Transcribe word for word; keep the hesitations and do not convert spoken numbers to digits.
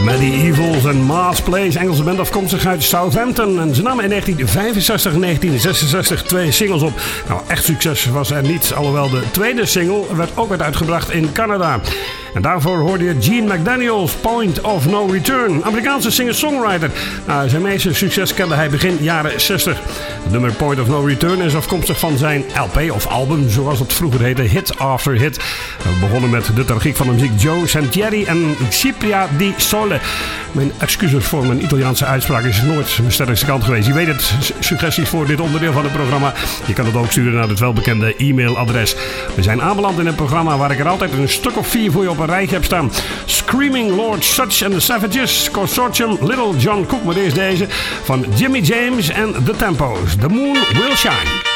Medievals en Mars Place, Engelse band afkomstig uit Southampton. En ze namen in negentien vijfenzestig en negentien zesenzestig twee singles op. Nou, echt succes was er niet, alhoewel de tweede single werd ook werd uitgebracht in Canada. En daarvoor hoorde je Gene McDaniels, Point of No Return. Amerikaanse singer-songwriter. Nou, zijn meeste succes kende hij begin jaren zestig. Het nummer Point of No Return is afkomstig van zijn L P of album, zoals het vroeger heette, Hit After Hit. We begonnen met de tragiek van de muziek Joe Sentieri en Cipria di Sole. Mijn excuses voor mijn Italiaanse uitspraak is nooit mijn sterkste kant geweest. Je weet het, suggesties voor dit onderdeel van het programma. Je kan het ook sturen naar het welbekende e-mailadres. We zijn aanbeland in een programma waar ik er altijd een stuk of vier voor je op een rijtje heb staan. Screaming Lord Sutch and the Savages, Consortium, Little John Cook, maar eerst deze van Jimmy James en The Tempos. The Moon Will Shine.